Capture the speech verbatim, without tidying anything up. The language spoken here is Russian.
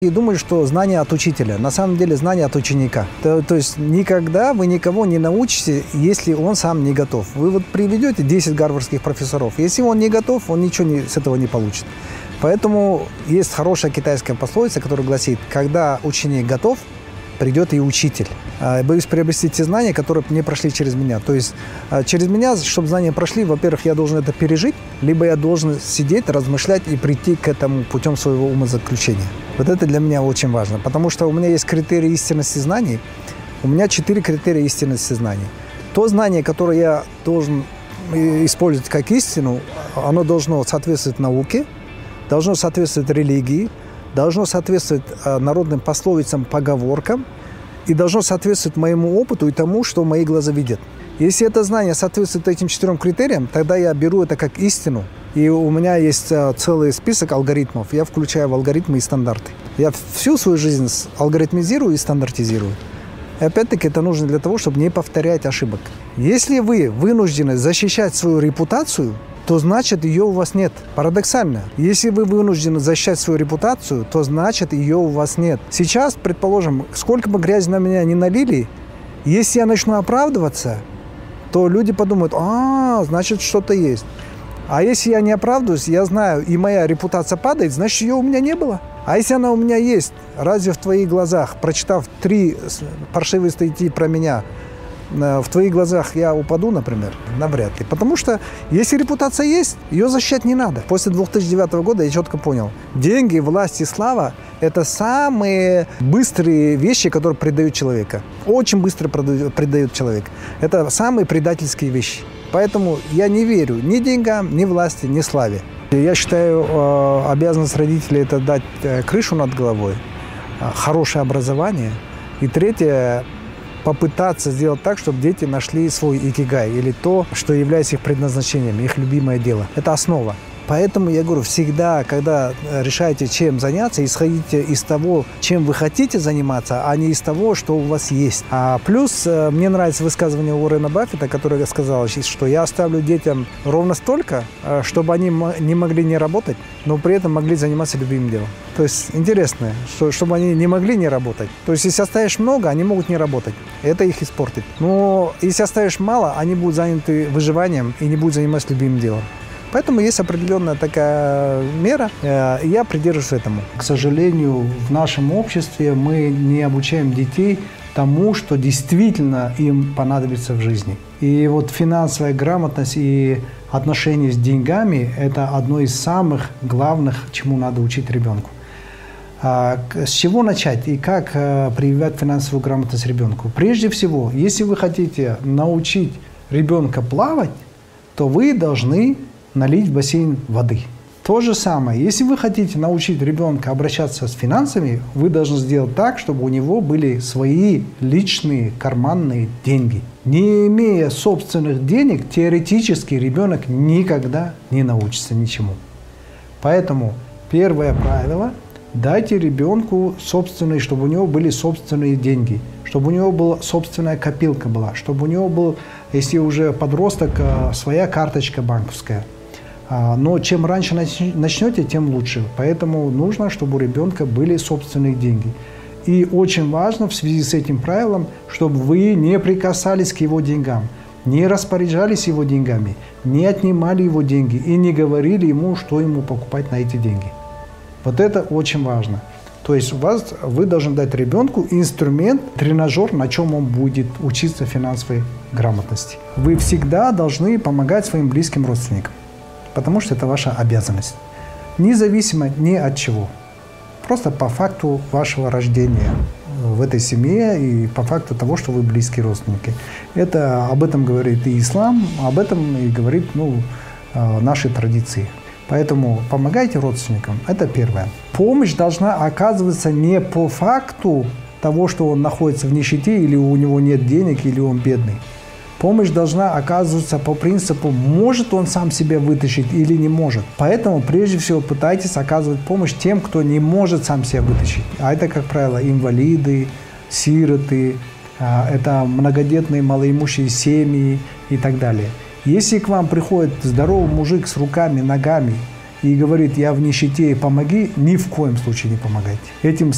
И думаю, что знание от учителя. На самом деле знание от ученика. То, то есть никогда вы никого не научите, если он сам не готов. Вы вот приведете десять гарвардских профессоров. Если он не готов, он ничего не, с этого не получит. Поэтому есть хорошая китайская пословица, которая гласит: когда ученик готов, придет и учитель. Боюсь приобрести те знания, которые не прошли через меня. То есть через меня, чтобы знания прошли, во-первых, я должен это пережить, либо я должен сидеть, размышлять и прийти к этому путем своего умозаключения. Вот это для меня очень важно, потому что у меня есть критерии истинности знаний. У меня четыре критерия истинности знаний. То знание, которое я должен использовать как истину, оно должно соответствовать науке, должно соответствовать религии, должно соответствовать народным пословицам, поговоркам и должно соответствовать моему опыту и тому, что мои глаза видят. Если это знание соответствует этим четырем критериям, тогда я беру это как истину, и у меня есть целый список алгоритмов. Я включаю в алгоритмы и стандарты. Я всю свою жизнь алгоритмизирую и стандартизирую. И опять-таки это нужно для того, чтобы не повторять ошибок. Если вы вынуждены защищать свою репутацию, то значит, ее у вас нет. Парадоксально. Если вы вынуждены защищать свою репутацию, то значит, ее у вас нет. Сейчас, предположим, сколько бы грязи на меня не налили, если я начну оправдываться, то люди подумают: а, значит, что-то есть. А если я не оправдываюсь, я знаю, и моя репутация падает, значит, ее у меня не было. А если она у меня есть, разве в твоих глазах, прочитав три паршивые статьи про меня, в твоих глазах я упаду, например? Навряд ли. Потому что если репутация есть, ее защищать не надо. После две тысячи девятого года я четко понял: деньги, власть и слава – это самые быстрые вещи, которые предают человека. Очень быстро предают человека. Это самые предательские вещи. Поэтому я не верю ни деньгам, ни власти, ни славе. Я считаю, обязанность родителей – это дать крышу над головой, хорошее образование. И третье – попытаться сделать так, чтобы дети нашли свой икигай, или то, что является их предназначением, их любимое дело. Это основа. Поэтому я говорю, всегда, когда решаете, чем заняться, исходите из того, чем вы хотите заниматься, а не из того, что у вас есть. А плюс мне нравится высказывание Уоррена Баффета, которое сказал, что я оставлю детям ровно столько, чтобы они не могли не работать, но при этом могли заниматься любимым делом. То есть интересно, что, чтобы они не могли не работать. То есть если оставишь много, они могут не работать. Это их испортит. Но если оставишь мало, они будут заняты выживанием и не будут заниматься любимым делом. Поэтому есть определенная такая мера, и я придерживаюсь этому. К сожалению, в нашем обществе мы не обучаем детей тому, что действительно им понадобится в жизни. И вот финансовая грамотность и отношения с деньгами – это одно из самых главных, чему надо учить ребенку. С чего начать и как прививать финансовую грамотность ребенку? Прежде всего, если вы хотите научить ребенка плавать, то вы должны налить в бассейн воды. То же самое, если вы хотите научить ребенка обращаться с финансами, вы должны сделать так, чтобы у него были свои личные карманные деньги. Не имея собственных денег, теоретически ребенок никогда не научится ничему. Поэтому первое правило – дайте ребенку собственные, чтобы у него были собственные деньги, чтобы у него была собственная копилка была, чтобы у него был, если уже подросток, своя карточка банковская. Но чем раньше начнете, тем лучше. Поэтому нужно, чтобы у ребенка были собственные деньги. И очень важно в связи с этим правилом, чтобы вы не прикасались к его деньгам, не распоряжались его деньгами, не отнимали его деньги и не говорили ему, что ему покупать на эти деньги. Вот это очень важно. То есть у вас, вы должны дать ребенку инструмент, тренажер, на чем он будет учиться финансовой грамотности. Вы всегда должны помогать своим близким родственникам, потому что это ваша обязанность. Независимо ни от чего. Просто по факту вашего рождения в этой семье и по факту того, что вы близкие родственники. Это, об этом говорит и ислам, об этом и говорит ну, наши традиции. Поэтому помогайте родственникам, это первое. Помощь должна оказываться не по факту того, что он находится в нищете, или у него нет денег, или он бедный. Помощь должна оказываться по принципу, может он сам себя вытащить или не может. Поэтому прежде всего пытайтесь оказывать помощь тем, кто не может сам себя вытащить. А это, как правило, инвалиды, сироты, это многодетные малоимущие семьи и так далее. Если к вам приходит здоровый мужик с руками, ногами и говорит, я в нищете, помоги, ни в коем случае не помогайте. Этим